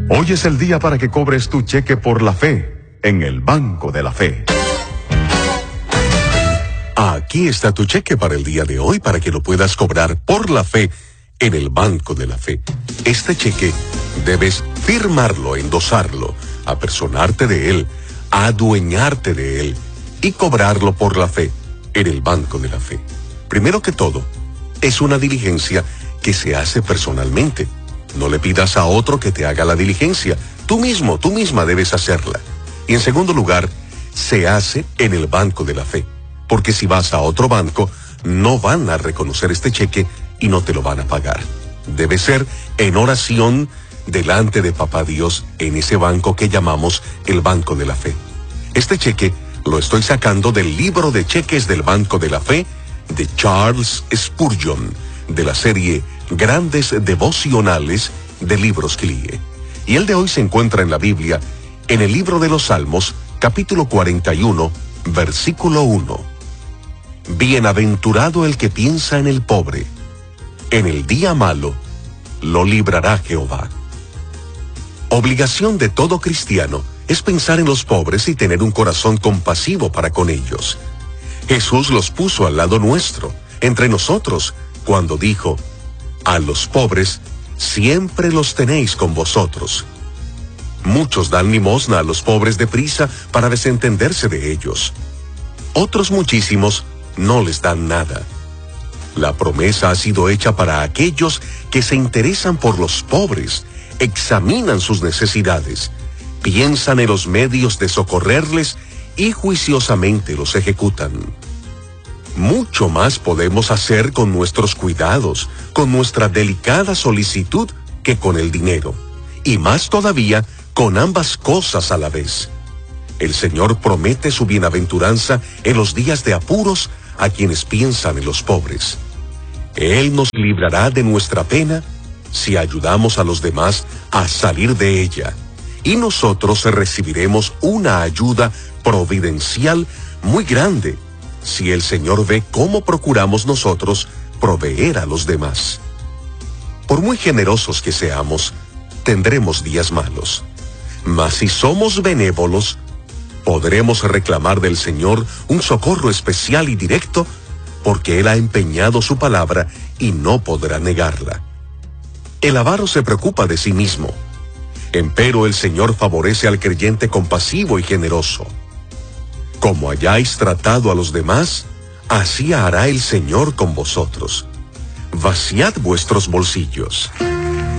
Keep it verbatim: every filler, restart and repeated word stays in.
Hoy es el día para que cobres tu cheque por la fe en el Banco de la Fe. Aquí está tu cheque para el día de hoy para que lo puedas cobrar por la fe en el Banco de la Fe. Este cheque debes firmarlo, endosarlo, apersonarte de él, adueñarte de él y cobrarlo por la fe en el Banco de la Fe. Primero que todo, es una diligencia que se hace personalmente. No le pidas a otro que te haga la diligencia. Tú mismo, tú misma debes hacerla. Y en segundo lugar, se hace en el Banco de la Fe. Porque si vas a otro banco, no van a reconocer este cheque y no te lo van a pagar. Debe ser en oración delante de Papá Dios en ese banco que llamamos el Banco de la Fe. Este cheque lo estoy sacando del libro de cheques del Banco de la Fe de Charles Spurgeon, de la serie Grandes Devocionales de Libros que lee. Y el de hoy se encuentra en la Biblia, en el libro de los Salmos, capítulo cuarenta y uno, versículo uno. Bienaventurado el que piensa en el pobre, en el día malo lo librará Jehová. Obligación de todo cristiano es pensar en los pobres y tener un corazón compasivo para con ellos. Jesús los puso al lado nuestro, entre nosotros, cuando dijo: a los pobres siempre los tenéis con vosotros. Muchos dan limosna a los pobres deprisa para desentenderse de ellos. Otros muchísimos no les dan nada. La promesa ha sido hecha para aquellos que se interesan por los pobres, examinan sus necesidades, piensan en los medios de socorrerles y juiciosamente los ejecutan. Mucho más podemos hacer con nuestros cuidados, con nuestra delicada solicitud, que con el dinero, y más todavía con ambas cosas a la vez. El Señor promete su bienaventuranza en los días de apuros a quienes piensan en los pobres. Él nos librará de nuestra pena si ayudamos a los demás a salir de ella, y nosotros recibiremos una ayuda providencial muy grande si el Señor ve cómo procuramos nosotros proveer a los demás. Por muy generosos que seamos, tendremos días malos. Mas si somos benévolos, podremos reclamar del Señor un socorro especial y directo, porque Él ha empeñado su palabra y no podrá negarla. El avaro se preocupa de sí mismo, empero el Señor favorece al creyente compasivo y generoso. Como hayáis tratado a los demás, así hará el Señor con vosotros. Vaciad vuestros bolsillos.